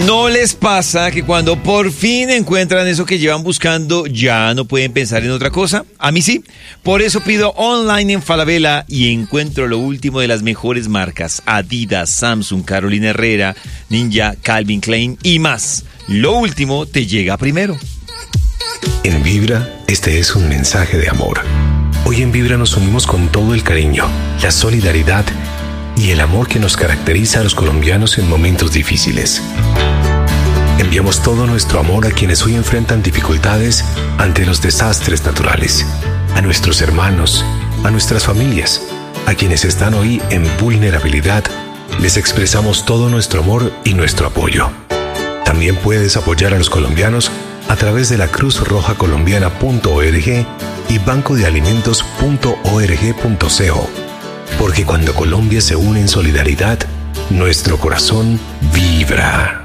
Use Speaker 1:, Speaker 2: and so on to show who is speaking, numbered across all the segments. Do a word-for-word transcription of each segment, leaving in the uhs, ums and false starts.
Speaker 1: ¿No les pasa que cuando por fin encuentran eso que llevan buscando, ya no pueden pensar en otra cosa? A mí sí. Por eso pido online en Falabella y encuentro lo último de las mejores marcas: Adidas, Samsung, Carolina Herrera, Ninja, Calvin Klein y más. Lo último te llega primero.
Speaker 2: En Vibra, este es un mensaje de amor. Hoy en Vibra nos unimos con todo el cariño, la solidaridad y el amor que nos caracteriza a los colombianos en momentos difíciles. Enviamos todo nuestro amor a quienes hoy enfrentan dificultades ante los desastres naturales, a nuestros hermanos, a nuestras familias, a quienes están hoy en vulnerabilidad. Les expresamos todo nuestro amor y nuestro apoyo. También puedes apoyar a los colombianos a través de la cruz roja colombiana punto org y banco de alimentos punto org punto co. Porque cuando Colombia se une en solidaridad, nuestro corazón vibra.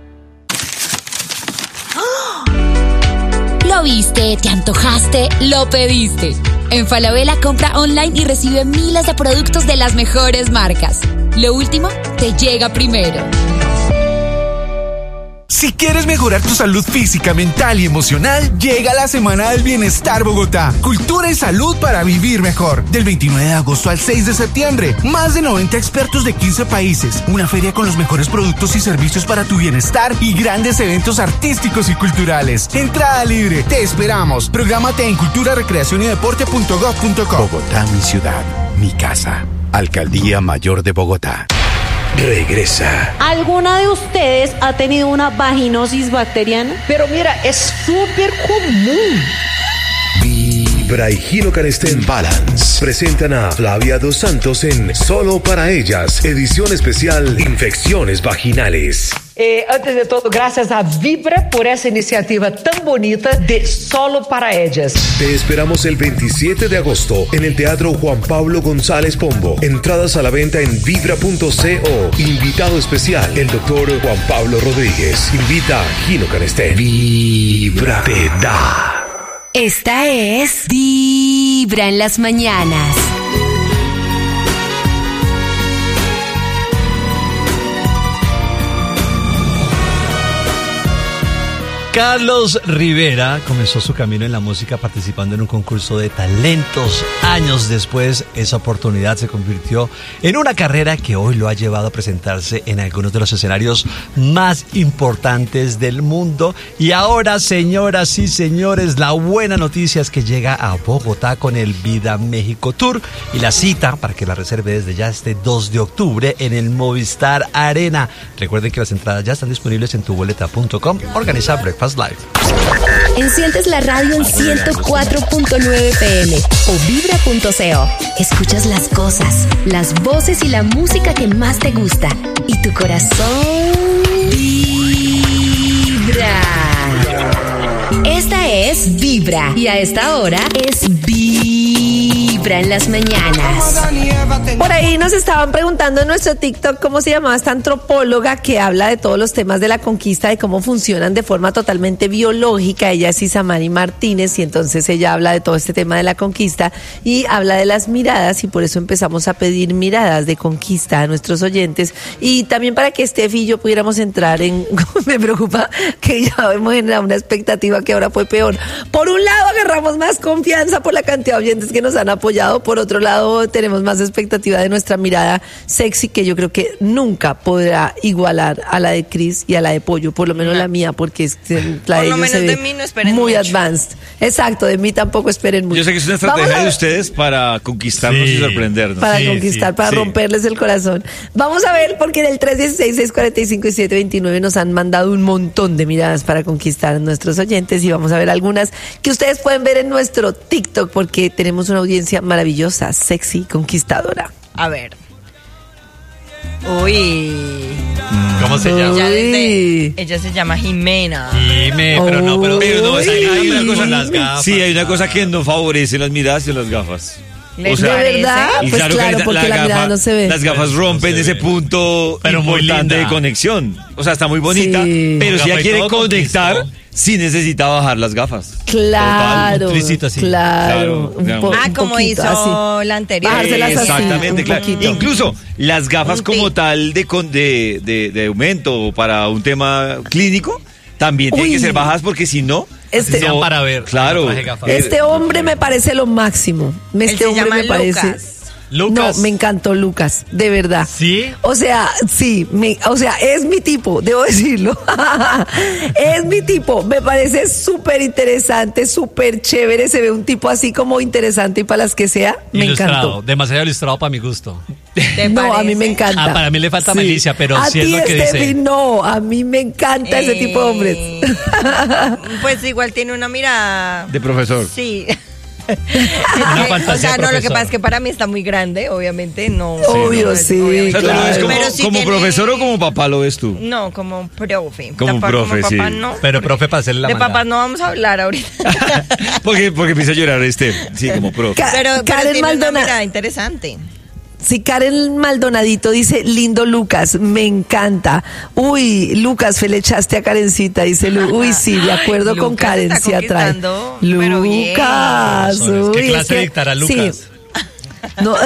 Speaker 3: Lo viste, te antojaste, lo pediste. En Falabella compra online y recibe miles de productos de las mejores marcas. Lo último te llega primero.
Speaker 4: Si quieres mejorar tu salud física, mental y emocional, llega la Semana del Bienestar Bogotá. Cultura y salud para vivir mejor. Del veintinueve de agosto al seis de septiembre. Más de noventa expertos de quince países. Una feria con los mejores productos y servicios para tu bienestar y grandes eventos artísticos y culturales. Entrada libre. Te esperamos. Prográmate en cultura, recreación y deporte punto gov punto co.
Speaker 5: Bogotá, mi ciudad, mi casa. Alcaldía Mayor de Bogotá. Regresa.
Speaker 6: ¿Alguna de ustedes ha tenido una vaginosis bacteriana? Pero mira, es súper común.
Speaker 2: Vibra y Gino Canestén Balance presentan a Flavia Dos Santos en Solo para Ellas, edición especial Infecciones Vaginales.
Speaker 6: Eh, antes de todo, gracias a Vibra por esa iniciativa tan bonita de Solo para Ellas.
Speaker 2: Te esperamos el veintisiete de agosto en el Teatro Juan Pablo González Pombo. Entradas a la venta en vibra punto co. Invitado especial, el doctor Juan Pablo Rodríguez. Invita a Gino Canestén. Vibra te da.
Speaker 3: Esta es Vibra en las mañanas.
Speaker 7: Carlos Rivera comenzó su camino en la música participando en un concurso de talentos. Años después, esa oportunidad se convirtió en una carrera que hoy lo ha llevado a presentarse en algunos de los escenarios más importantes del mundo. Y ahora, señoras y señores, la buena noticia es que llega a Bogotá con el Vida México Tour. Y la cita, para que la reserve desde ya este dos de octubre en el Movistar Arena. Recuerden que las entradas ya están disponibles en tu boleta punto com. Organiza Breakfast Live.
Speaker 3: Enciendes la radio en ciento cuatro punto nueve P M o vibra punto co. Escuchas las cosas, las voces y la música que más te gusta. Y tu corazón vibra. Esta es Vibra. Y a esta hora es Vibra en las mañanas.
Speaker 8: Por ahí nos estaban preguntando en nuestro TikTok cómo se llamaba esta antropóloga que habla de todos los temas de la conquista, de cómo funcionan de forma totalmente biológica. Ella es Isamari Martínez y entonces ella habla de todo este tema de la conquista y habla de las miradas, y por eso empezamos a pedir miradas de conquista a nuestros oyentes, y también para que Steffi y yo pudiéramos entrar en... Me preocupa que ya hemos generado una expectativa que ahora fue peor. Por un lado agarramos más confianza por la cantidad de oyentes que nos han apoyado, por otro lado tenemos más expectativa de nuestra mirada sexy, que yo creo que nunca podrá igualar a la de Cris y a la de Pollo, por lo menos no. La mía, porque es, la
Speaker 9: por
Speaker 8: de
Speaker 9: lo menos
Speaker 8: se
Speaker 9: de
Speaker 8: ve
Speaker 9: mí no esperen
Speaker 8: muy
Speaker 9: mucho.
Speaker 8: Advanced. Exacto, de mí tampoco esperen mucho.
Speaker 1: Yo sé que es una estrategia de ustedes para conquistarnos sí. y sorprendernos.
Speaker 8: Para
Speaker 1: sí,
Speaker 8: conquistar,
Speaker 1: sí,
Speaker 8: para
Speaker 1: sí.
Speaker 8: romperles el corazón. Vamos a ver, porque en el tres uno seis, seis cuatro cinco y siete dos nueve nos han mandado un montón de miradas para conquistar a nuestros oyentes, y vamos a ver algunas que ustedes pueden ver en nuestro TikTok, porque tenemos una audiencia maravillosa, sexy, conquistadora.
Speaker 9: A ver. Uy.
Speaker 7: ¿Cómo se llama?
Speaker 9: Ella, desde, ella se llama Jimena.
Speaker 7: Jimena, pero no, pero, pero no,
Speaker 1: hay, hay una cosa,
Speaker 7: las gafas.
Speaker 1: Sí, hay una cosa que no favorece las miradas y las gafas.
Speaker 9: O sea,
Speaker 8: ¿de verdad?
Speaker 1: Y
Speaker 8: Pues
Speaker 1: claro,
Speaker 8: claro,
Speaker 1: que
Speaker 8: porque la,
Speaker 1: la
Speaker 8: mirada
Speaker 1: gafa,
Speaker 8: no se ve.
Speaker 1: Las gafas rompen no ese ve. punto
Speaker 7: pero
Speaker 1: importante
Speaker 7: muy
Speaker 1: de conexión. O sea, está muy bonita,
Speaker 8: Sí.
Speaker 1: pero si ella quiere conectar, sí necesita bajar las gafas.
Speaker 8: Claro,
Speaker 7: un tricito así.
Speaker 8: claro.
Speaker 1: Claro,
Speaker 8: un
Speaker 1: digamos.
Speaker 8: po-
Speaker 9: Ah,
Speaker 8: un
Speaker 9: como
Speaker 8: poquito,
Speaker 9: hizo
Speaker 8: así.
Speaker 9: la anterior.
Speaker 8: Bajárselas así,
Speaker 1: Exactamente,
Speaker 8: un
Speaker 1: claro.
Speaker 8: poquito.
Speaker 1: Incluso las gafas
Speaker 9: Un
Speaker 1: como
Speaker 9: tip.
Speaker 1: tal de, con- de, de, de aumento o para un tema clínico también tienen
Speaker 8: Uy.
Speaker 1: que ser bajas porque si no...
Speaker 8: Este-
Speaker 7: Sean para ver.
Speaker 1: Claro.
Speaker 7: No traje gafas.
Speaker 8: Este hombre me parece lo máximo.
Speaker 9: Él
Speaker 8: Este
Speaker 9: se
Speaker 8: hombre
Speaker 9: llama
Speaker 8: me parece.
Speaker 9: Lucas.
Speaker 7: Lucas.
Speaker 8: No, me encantó Lucas, de verdad.
Speaker 7: ¿Sí?
Speaker 8: O sea, sí, me- o sea, es mi tipo, debo decirlo. Es mi tipo, me parece súper interesante, súper chévere. Se ve un tipo así como interesante y para las que sea, me
Speaker 7: Ilustrado.
Speaker 8: encantó.
Speaker 7: Demasiado ilustrado para mi gusto.
Speaker 9: ¿Te
Speaker 8: No, a mí
Speaker 9: parece?
Speaker 8: me encanta.
Speaker 7: Ah, para mí le falta malicia, pero
Speaker 8: a
Speaker 7: sí es
Speaker 8: ti,
Speaker 7: lo que dice.
Speaker 8: Steffi, no, a mí me encanta ese tipo de hombres.
Speaker 9: Eh, Pues igual tiene una mirada.
Speaker 1: De profesor.
Speaker 9: Sí.
Speaker 7: Una
Speaker 9: o
Speaker 7: fantasía
Speaker 9: sea, no, lo que
Speaker 7: profesor.
Speaker 9: pasa es que para mí está muy grande, obviamente, no.
Speaker 8: Obvio,
Speaker 9: no,
Speaker 8: sí,
Speaker 9: obviamente.
Speaker 1: O sea, ¿tú lo ves como,
Speaker 9: Pero sí
Speaker 1: como
Speaker 9: tiene-
Speaker 1: profesor o como papá lo ves tú?
Speaker 9: No, como profe.
Speaker 1: Como
Speaker 9: Papá-
Speaker 1: profe,
Speaker 9: como papá
Speaker 1: sí.
Speaker 9: no.
Speaker 7: Pero profe para hacerle la
Speaker 9: De
Speaker 7: maldad.
Speaker 9: papás no vamos a hablar ahorita.
Speaker 1: porque, porque empieza a llorar este. Sí, como profe.
Speaker 8: Ca-
Speaker 9: pero, pero
Speaker 8: Karen
Speaker 9: tiene una
Speaker 8: Maldonado.
Speaker 9: mirada interesante.
Speaker 8: Si Karen Maldonadito dice, lindo Lucas, me encanta. Uy, Lucas, felechaste a Karencita, dice Lu. Uy, sí, de acuerdo
Speaker 9: Ay,
Speaker 8: con
Speaker 9: Lucas
Speaker 8: Karen,
Speaker 9: está
Speaker 8: sí atrae.
Speaker 9: conquistando, pero bien.
Speaker 8: Lucas,
Speaker 7: Corazones. ¿Qué
Speaker 8: uy,
Speaker 7: clase
Speaker 8: es que-
Speaker 7: dictará
Speaker 8: sí.
Speaker 7: Lucas?
Speaker 8: No,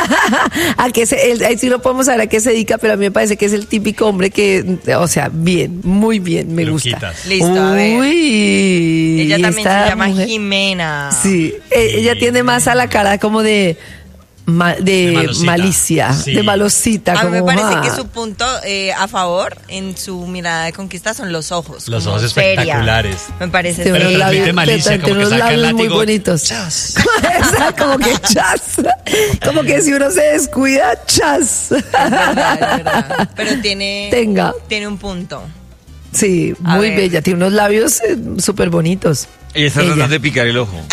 Speaker 8: a que se, él- ahí sí lo podemos saber a qué se dedica, pero a mí me parece que es el típico hombre que, o sea, bien, muy bien, me gusta.
Speaker 7: Luquitas.
Speaker 9: Listo, a ver.
Speaker 8: Uy,
Speaker 9: Ella
Speaker 8: y
Speaker 9: también
Speaker 8: esta
Speaker 9: se llama
Speaker 8: mujer-
Speaker 9: Jimena.
Speaker 8: Sí, e- ella tiene más a la cara como de, ma- de,
Speaker 7: De malosita.
Speaker 8: malicia,
Speaker 7: Sí.
Speaker 8: de malosita.
Speaker 9: A mí me
Speaker 8: como,
Speaker 9: parece
Speaker 8: ah.
Speaker 9: que su punto eh, a favor en su mirada de conquista son los ojos.
Speaker 7: Los
Speaker 9: como
Speaker 7: ojos
Speaker 9: seria.
Speaker 7: espectaculares.
Speaker 9: Me parece
Speaker 8: Tiene
Speaker 7: Pero
Speaker 8: unos
Speaker 9: seria.
Speaker 7: transmite malicia,
Speaker 8: tiene
Speaker 7: como que
Speaker 8: unos
Speaker 7: saca el
Speaker 8: labios muy
Speaker 7: látigo.
Speaker 8: bonitos.
Speaker 7: Chas.
Speaker 8: Exacto, como que chas. Como que si uno se descuida, chas.
Speaker 9: Es verdad, es verdad. Pero tiene,
Speaker 8: Tenga.
Speaker 9: tiene un punto.
Speaker 8: Sí,
Speaker 9: A
Speaker 8: muy
Speaker 9: ver.
Speaker 8: bella. Tiene unos labios eh, súper bonitos.
Speaker 1: Ella está
Speaker 8: Ella.
Speaker 1: tratando de picar el ojo.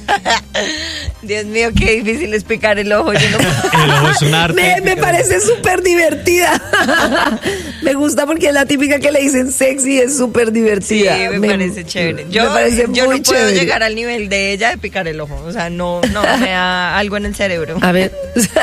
Speaker 9: Dios mío, qué difícil es picar el ojo. Yo no...
Speaker 7: El ojo es un arte.
Speaker 8: Me, me parece súper divertida. Me gusta porque es la típica que le dicen sexy, es súper
Speaker 9: Sí,
Speaker 8: divertida.
Speaker 9: me, parece chévere. Yo,
Speaker 8: me parece
Speaker 9: yo
Speaker 8: muy
Speaker 9: no puedo
Speaker 8: chévere.
Speaker 9: llegar al nivel de ella de picar el ojo. O sea, no, no, me da algo en el cerebro.
Speaker 8: A ver.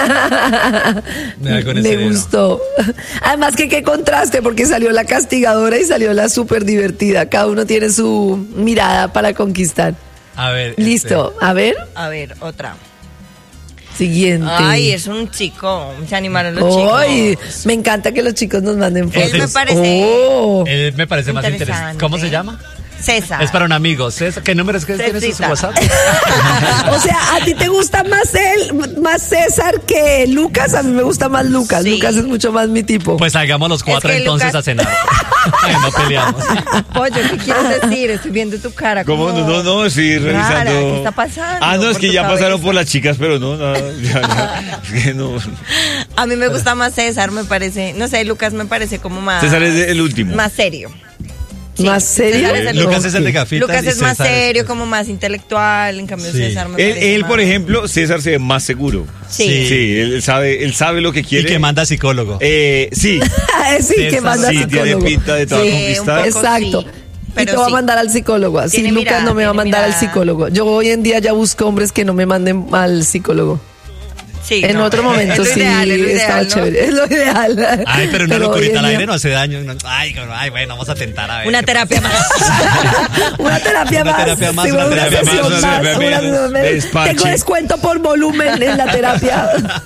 Speaker 7: Me da con el
Speaker 8: Me
Speaker 7: cerebro.
Speaker 8: gustó. Además que qué contraste porque salió la castigadora y salió la súper divertida. Cada uno tiene su mirada para conquistar.
Speaker 7: A ver. este,
Speaker 8: Listo. A ver.
Speaker 9: A ver, otra.
Speaker 8: Siguiente.
Speaker 9: Ay, es un chico. Se animaron los chicos.
Speaker 8: Ay, me encanta que los chicos nos manden fotos.
Speaker 9: Él me parece-
Speaker 8: Oh.
Speaker 7: Él me parece más
Speaker 9: Interesante.
Speaker 7: interesante. ¿Cómo se llama?
Speaker 9: César.
Speaker 7: Es para un amigo. César. ¿Qué número es que tienes en su
Speaker 9: César.
Speaker 7: WhatsApp?
Speaker 8: O sea, ¿a ti te gusta más él, más César que Lucas? A mí me gusta más Lucas.
Speaker 9: Sí.
Speaker 8: Lucas es mucho más mi tipo.
Speaker 7: Pues salgamos los cuatro
Speaker 9: Es que
Speaker 7: entonces
Speaker 9: Lucas-
Speaker 7: a cenar. Ay, no peleamos.
Speaker 9: Pollo, ¿qué quieres decir? Estoy viendo tu cara.
Speaker 1: ¿Cómo?
Speaker 9: como
Speaker 1: No, no, no, estoy
Speaker 9: rara.
Speaker 1: revisando.
Speaker 9: ¿Qué está pasando?
Speaker 1: Ah, no, es
Speaker 9: por
Speaker 1: que
Speaker 9: tu
Speaker 1: ya pasaron
Speaker 9: cabeza?
Speaker 1: por las chicas, pero no, no, ya, ya, es que no.
Speaker 9: A mí me gusta más César, me parece. No sé, Lucas me parece como más.
Speaker 1: César es el último.
Speaker 9: Más serio.
Speaker 8: ¿Más serio?
Speaker 9: César es el-
Speaker 7: Lucas es el de
Speaker 8: Ok.
Speaker 7: gafitas.
Speaker 9: Lucas
Speaker 7: y
Speaker 9: es más
Speaker 7: César
Speaker 9: serio, como más intelectual. En cambio,
Speaker 7: Sí.
Speaker 9: César me
Speaker 1: Él,
Speaker 9: parece
Speaker 1: él,
Speaker 9: más-
Speaker 1: por ejemplo, César se ve más seguro.
Speaker 9: Sí.
Speaker 1: Sí, él sabe, él sabe lo que
Speaker 7: Y
Speaker 1: quiere.
Speaker 7: que manda psicólogo.
Speaker 1: Eh, sí,
Speaker 8: sí, que
Speaker 7: César,
Speaker 8: manda
Speaker 1: sí,
Speaker 8: al
Speaker 1: tiene
Speaker 8: psicólogo.
Speaker 1: pinta de todo
Speaker 9: Sí,
Speaker 1: conquistar.
Speaker 9: un poco.
Speaker 8: Exacto.
Speaker 9: sí,
Speaker 8: Y
Speaker 9: pero
Speaker 8: te va a
Speaker 9: sí.
Speaker 8: mandar al psicólogo. Así
Speaker 9: Tiene
Speaker 8: Lucas
Speaker 9: mirada,
Speaker 8: no me va a
Speaker 9: tiene
Speaker 8: mandar al
Speaker 9: mirada.
Speaker 8: psicólogo. Yo hoy en día ya busco hombres que no me manden al psicólogo.
Speaker 9: Sí,
Speaker 8: En
Speaker 9: no,
Speaker 8: otro momento
Speaker 9: es lo
Speaker 8: sí
Speaker 9: ideal, es lo
Speaker 8: estaba
Speaker 9: ideal, ¿no?
Speaker 8: chévere. Es lo ideal.
Speaker 7: Ay, pero una
Speaker 8: hoy
Speaker 7: locurita
Speaker 8: en
Speaker 7: al
Speaker 8: día-
Speaker 7: aire no hace daño. no- Ay, no, ay, bueno, vamos a tentar a ver.
Speaker 9: Una
Speaker 7: qué
Speaker 9: terapia
Speaker 7: pasa.
Speaker 9: más.
Speaker 8: Una terapia
Speaker 7: Una
Speaker 8: más.
Speaker 7: terapia más,
Speaker 8: Sí,
Speaker 7: una terapia
Speaker 8: sesión
Speaker 1: más, una terapia
Speaker 8: una-
Speaker 1: menos,
Speaker 8: una-
Speaker 1: de desparche.
Speaker 8: Tengo descuento por volumen en la terapia.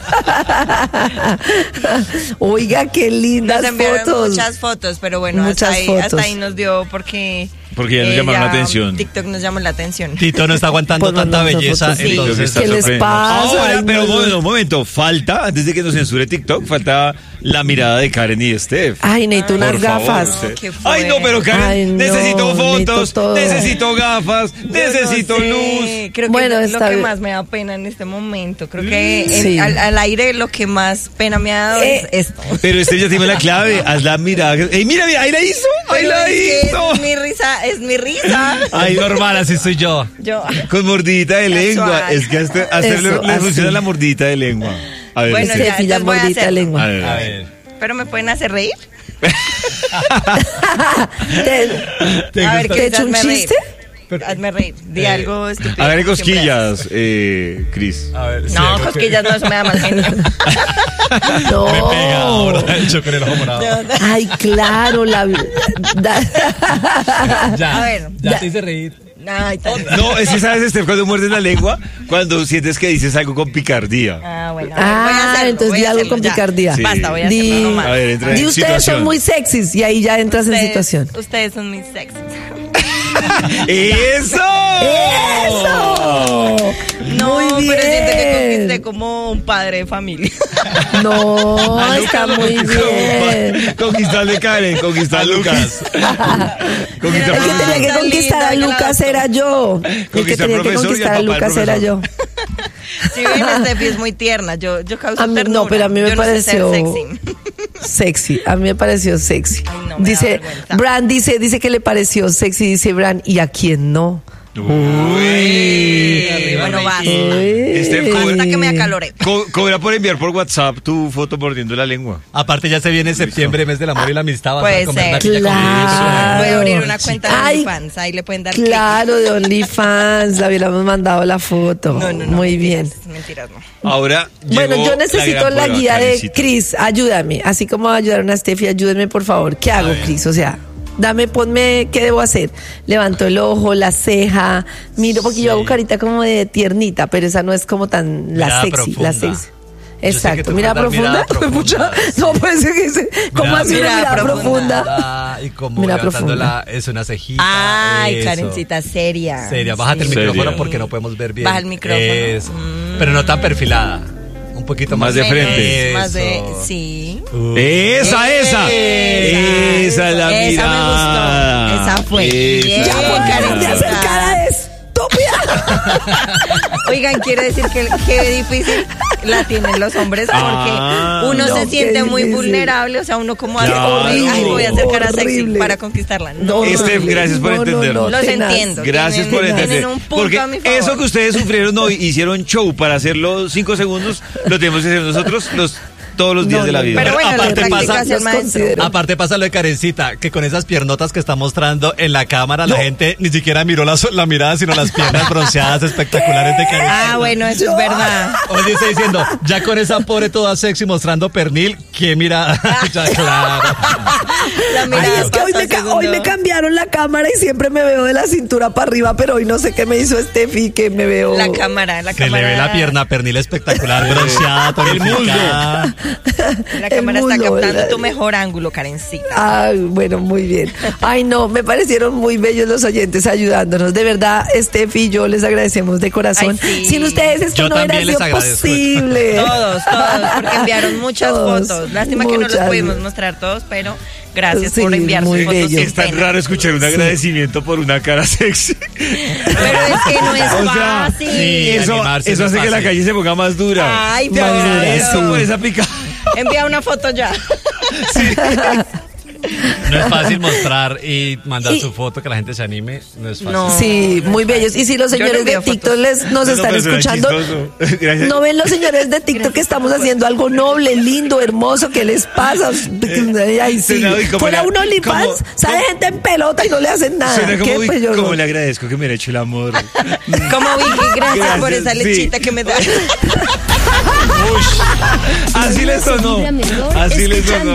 Speaker 8: Oiga, qué lindas
Speaker 9: Nos enviaron
Speaker 8: fotos.
Speaker 9: muchas fotos, pero bueno,
Speaker 8: Muchas
Speaker 9: hasta ahí,
Speaker 8: fotos.
Speaker 9: hasta ahí nos dio porque...
Speaker 1: Porque ya nos llamaron la atención.
Speaker 9: TikTok nos llamó la atención.
Speaker 7: Tito no está aguantando
Speaker 8: Por
Speaker 7: tanta
Speaker 8: mandarnos
Speaker 7: belleza,
Speaker 8: fotos, sí.
Speaker 7: entonces...
Speaker 8: ¿Qué les pasa?
Speaker 1: Ahora,
Speaker 8: Ay,
Speaker 1: pero
Speaker 8: no,
Speaker 1: un momento,
Speaker 8: no.
Speaker 1: un momento, falta, antes de que nos censure TikTok, falta la mirada de Karen y Steph.
Speaker 8: Ay, necesito unas
Speaker 1: Por favor,
Speaker 8: gafas.
Speaker 1: usted.
Speaker 9: qué
Speaker 1: Ay, no, pero Karen,
Speaker 8: Ay, no,
Speaker 1: necesito fotos,
Speaker 8: necesito todo.
Speaker 1: necesito gafas, necesito
Speaker 9: Yo no
Speaker 1: luz.
Speaker 9: sé, Creo que
Speaker 8: Bueno,
Speaker 9: es lo
Speaker 8: está
Speaker 9: que
Speaker 8: bien.
Speaker 9: más me da pena en este momento. Creo que en-
Speaker 8: Sí.
Speaker 9: al, al aire lo que más pena me ha dado
Speaker 8: Eh,
Speaker 9: es esto.
Speaker 1: Pero Steph ya tiene la clave, haz la mirada. Ey, mira, mira, ahí la hizo, ahí
Speaker 9: Pero
Speaker 1: la
Speaker 9: es que
Speaker 1: hizo.
Speaker 9: Es mi risa, es mi risa.
Speaker 7: Ay, normal, así soy yo.
Speaker 9: Yo.
Speaker 1: Con mordidita de lengua.
Speaker 9: Casual.
Speaker 1: Es que a este, a este le,
Speaker 8: Eso,
Speaker 1: le
Speaker 8: así.
Speaker 1: funciona la mordidita de lengua. A ver,
Speaker 9: Bueno,
Speaker 1: Steph.
Speaker 9: ya,
Speaker 8: Steffi, ya
Speaker 9: entonces voy a
Speaker 8: mordidita de
Speaker 9: hacerlo.
Speaker 8: lengua.
Speaker 1: A ver,
Speaker 7: A
Speaker 1: a ver.
Speaker 7: ver.
Speaker 9: Pero me pueden hacer reír.
Speaker 8: ¿Te,
Speaker 7: ¿Te
Speaker 9: A ver,
Speaker 7: gusta?
Speaker 8: te he hecho un
Speaker 9: hazme reír.
Speaker 8: chiste?
Speaker 9: hazme reír. Di
Speaker 7: Eh,
Speaker 9: algo estúpido.
Speaker 1: Hágale
Speaker 9: como siempre
Speaker 1: cosquillas, eh, Cris.
Speaker 7: A ver,
Speaker 9: haces.
Speaker 7: sí,
Speaker 9: No,
Speaker 7: algo que-
Speaker 9: cosquillas no, eso me da mal genio.
Speaker 8: No.
Speaker 7: Me pega ahora el choque en el ojo morado.
Speaker 8: Ay, claro, la da-
Speaker 7: Ya,
Speaker 9: A ver,
Speaker 7: ya
Speaker 8: ya.
Speaker 7: te hice reír.
Speaker 9: Ay, tan-
Speaker 1: No, es que sabes, Steph, cuando muerdes la lengua, cuando sientes que dices algo con picardía.
Speaker 9: Ah, bueno. a ver,
Speaker 8: Ah,
Speaker 9: voy a hacerlo,
Speaker 8: entonces
Speaker 9: voy
Speaker 8: di
Speaker 9: a
Speaker 8: algo
Speaker 9: hacerlo,
Speaker 8: con
Speaker 9: ya.
Speaker 8: picardía.
Speaker 1: Sí.
Speaker 9: Basta, voy a hacerlo
Speaker 8: Di,
Speaker 9: no más.
Speaker 1: A ver, entra en
Speaker 8: di ustedes
Speaker 1: situación.
Speaker 8: son muy sexys y ahí ya entras en
Speaker 9: Ustedes-
Speaker 8: situación.
Speaker 9: Ustedes son muy sexy.
Speaker 1: ¡Eso!
Speaker 8: ¡Eso!
Speaker 9: No,
Speaker 8: Muy bien.
Speaker 9: pero siento que conquisté como un padre de familia.
Speaker 8: No, está muy bien.
Speaker 1: Conquistar de Karen, conquistar a Lucas. Conquistar
Speaker 8: El que tenía que
Speaker 9: Tan
Speaker 8: conquistar a
Speaker 9: linda,
Speaker 8: Lucas
Speaker 9: claro.
Speaker 8: era yo. El que
Speaker 1: Conquistar
Speaker 8: tenía que
Speaker 1: profesor y
Speaker 8: conquistar
Speaker 1: el
Speaker 8: a
Speaker 1: papá del
Speaker 8: Lucas era yo.
Speaker 1: profesor.
Speaker 9: Si ven, Steffi es muy tierna. Yo, yo causo
Speaker 8: A mí- no,
Speaker 9: ternura.
Speaker 8: pero a mí me
Speaker 9: Yo no sé ser
Speaker 8: pareció
Speaker 9: sexy.
Speaker 8: sexy. A mí me pareció sexy.
Speaker 9: Ay, no, me da
Speaker 8: Dice,
Speaker 9: vergüenza.
Speaker 8: Bran dice, dice que le pareció sexy, dice Bran, ¿y a quién no?
Speaker 1: Uy.
Speaker 9: Bueno, basta.
Speaker 8: Uy.
Speaker 1: Steph,
Speaker 9: Hasta que me acaloré.
Speaker 1: Co- cobra por enviar por WhatsApp tu foto mordiendo la lengua.
Speaker 7: Aparte ya se viene septiembre, mes del amor y la amistad. Vas
Speaker 9: Puede
Speaker 7: a comer
Speaker 9: ser.
Speaker 7: natilla con
Speaker 8: Claro.
Speaker 9: Voy a abrir una cuenta de
Speaker 8: Ay,
Speaker 9: OnlyFans. Ahí le pueden dar clic.
Speaker 8: Claro, de OnlyFans, le hubiéramos mandado la foto.
Speaker 9: No, no, no.
Speaker 8: Muy bien.
Speaker 9: mentiras, Mentiras, no.
Speaker 1: Ahora
Speaker 8: Bueno,
Speaker 1: llegó
Speaker 8: yo necesito
Speaker 1: gran
Speaker 8: la,
Speaker 1: prueba,
Speaker 8: guía de
Speaker 1: Karencita.
Speaker 8: Cris, ayúdame. Así como ayudaron a Steffi, ayúdenme por favor. ¿Qué hago, Cris? O sea, dame, ponme, ¿qué debo hacer? Levanto el ojo, la ceja, miro, porque yo hago carita como de tiernita, pero esa no es como tan la
Speaker 7: Mirada
Speaker 8: sexy,
Speaker 7: profunda.
Speaker 8: la sexy.
Speaker 7: Yo sé que
Speaker 8: Exacto,
Speaker 7: tú
Speaker 8: mira
Speaker 7: puedes dar
Speaker 8: profunda.
Speaker 7: mirada profunda.
Speaker 8: Pucha, no puede ser que dice, ¿cómo
Speaker 7: Mirada-
Speaker 8: así una
Speaker 9: mirada
Speaker 8: mirada
Speaker 9: profunda.
Speaker 8: profunda?
Speaker 7: Ah, y como
Speaker 8: Mira,
Speaker 7: levantando
Speaker 8: profunda.
Speaker 7: la, es una cejita.
Speaker 9: Ay,
Speaker 7: eso.
Speaker 9: Karencita, seria.
Speaker 7: Seria, bájate el
Speaker 9: Sí.
Speaker 1: Seria.
Speaker 7: micrófono porque no podemos ver bien.
Speaker 9: Baja el micrófono.
Speaker 7: Eso.
Speaker 9: Mm.
Speaker 7: Pero no tan perfilada. Un poquito más,
Speaker 1: Más de frente.
Speaker 9: Más de,
Speaker 7: Eso.
Speaker 9: sí.
Speaker 7: Uh.
Speaker 1: Esa, esa. Esa es la
Speaker 9: Esa me
Speaker 1: mirada.
Speaker 9: gustó. Esa fue.
Speaker 1: Esa.
Speaker 9: Bien,
Speaker 8: Ya por dejar de
Speaker 9: Karencita.
Speaker 8: hacer cara de estúpida.
Speaker 9: Oigan, quiero decir que qué difícil la tienen los hombres porque
Speaker 1: Ah.
Speaker 9: uno
Speaker 8: No,
Speaker 9: se
Speaker 8: qué
Speaker 9: siente muy
Speaker 8: difícil.
Speaker 9: vulnerable, o sea, uno como hace,
Speaker 1: Claro.
Speaker 9: ay, voy a hacer cara sexy
Speaker 8: Horrible.
Speaker 9: para conquistarla. No,
Speaker 8: No,
Speaker 1: Steph,
Speaker 8: horrible.
Speaker 1: gracias por
Speaker 8: No, no,
Speaker 1: entendernos.
Speaker 8: no,
Speaker 9: los
Speaker 8: tenaz.
Speaker 9: entiendo.
Speaker 1: Gracias
Speaker 9: tienen,
Speaker 1: por entender.
Speaker 9: Tienen un punto
Speaker 1: Porque
Speaker 9: a mi favor.
Speaker 1: eso que ustedes sufrieron hoy, hicieron show para hacerlo cinco segundos, lo tenemos que hacer nosotros los, todos los días
Speaker 8: No,
Speaker 1: de la
Speaker 8: no,
Speaker 1: vida.
Speaker 9: Pero bueno,
Speaker 7: Aparte
Speaker 9: la práctica
Speaker 7: pasa-
Speaker 9: hace el
Speaker 8: los
Speaker 9: maestro.
Speaker 8: considero.
Speaker 7: Aparte pasa lo de Karencita, que con esas piernotas que está mostrando en la cámara, la gente ni siquiera miró la, la mirada, sino las piernas bronceadas espectaculares de Karencita.
Speaker 9: Ah, bueno, eso es verdad.
Speaker 7: Oye, está diciendo, ya con esa pobre toda sexy mostrando pernil, qué mirada. Ya, claro.
Speaker 9: La
Speaker 8: Ay,
Speaker 9: mirada
Speaker 8: es que hoy
Speaker 9: pasa
Speaker 8: me, ca-
Speaker 9: segundo.
Speaker 8: hoy me cambiaron la cámara y siempre me veo de la cintura para arriba, pero hoy no sé qué me hizo Steffi, que me veo...
Speaker 9: La cámara, la
Speaker 7: Se le
Speaker 9: cámara.
Speaker 7: ve la pierna pernil espectacular, bronceada, tonificada.
Speaker 9: La
Speaker 8: El
Speaker 9: cámara está
Speaker 8: muslo,
Speaker 9: captando
Speaker 8: ¿verdad?
Speaker 9: tu mejor ángulo, Karencita.
Speaker 8: Ay, bueno, muy bien. Ay, no, me parecieron muy bellos los oyentes ayudándonos. De verdad, Steffi y yo les agradecemos de corazón.
Speaker 9: Ay, sí.
Speaker 8: Sin ustedes esto
Speaker 7: Yo
Speaker 8: no hubiera
Speaker 7: también les
Speaker 8: sido
Speaker 7: agradezco.
Speaker 8: posible.
Speaker 9: Todos, todos, porque enviaron muchas
Speaker 8: Todos,
Speaker 9: fotos. Lástima que no los
Speaker 8: muchas.
Speaker 9: pudimos mostrar todos, pero gracias
Speaker 8: Sí,
Speaker 9: por enviar sus
Speaker 8: muy
Speaker 9: fotos.
Speaker 8: bello.
Speaker 9: sin
Speaker 1: Es tan
Speaker 9: pena.
Speaker 1: raro escuchar un agradecimiento por una cara sexy.
Speaker 9: Pero es que no es
Speaker 1: O sea,
Speaker 9: fácil.
Speaker 7: sí,
Speaker 1: Eso,
Speaker 7: animarse
Speaker 1: eso
Speaker 7: no es
Speaker 1: hace que la
Speaker 7: fácil.
Speaker 1: calle se ponga más dura.
Speaker 9: Ay,
Speaker 1: Te
Speaker 9: por
Speaker 1: agradezco
Speaker 9: Dios.
Speaker 1: por esa picada.
Speaker 9: Envía una foto ya.
Speaker 7: No es fácil mostrar y mandar
Speaker 8: Y-
Speaker 7: su foto, que la gente se anime. No es fácil.
Speaker 9: No.
Speaker 8: Sí, muy bellos. Y si los
Speaker 9: Yo le
Speaker 8: señores de
Speaker 9: envío
Speaker 8: TikTok
Speaker 9: fotos.
Speaker 8: les, nos
Speaker 1: No, no,
Speaker 8: están
Speaker 1: pero suena
Speaker 8: escuchando,
Speaker 1: chistoso. Gracias.
Speaker 8: ¿no ven los señores de TikTok que estamos haciendo algo noble, lindo, hermoso? ¿Qué les pasa? Ay, sí.
Speaker 1: Suena, uy, como
Speaker 8: Fuera
Speaker 1: la-
Speaker 8: un OnlyFans,
Speaker 1: como-
Speaker 8: sale
Speaker 1: como-
Speaker 8: gente en pelota y no le hacen nada.
Speaker 1: Suena como,
Speaker 8: ¿Qué?
Speaker 1: uy,
Speaker 8: Pues yo
Speaker 1: como
Speaker 8: no.
Speaker 1: le agradezco que me haya hecho el amor.
Speaker 9: Como Vicky, gracias, por esa
Speaker 1: Gracias, sí.
Speaker 9: lechita que me da.
Speaker 1: Así le sonó.
Speaker 3: Vibra mejor
Speaker 1: Así le sonó.
Speaker 3: escuchando